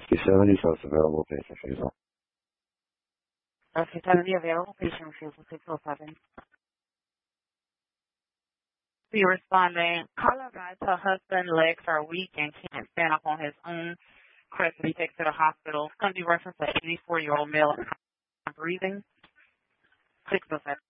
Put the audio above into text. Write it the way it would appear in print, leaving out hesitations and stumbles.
6070, so it's available patient refusal. 6070 available, patient refusal 607. Be responding, caller advised her husband's legs are weak and can't stand up on his own. Request to be taken to the hospital. Country reference to 84-year-old male breathing. 607.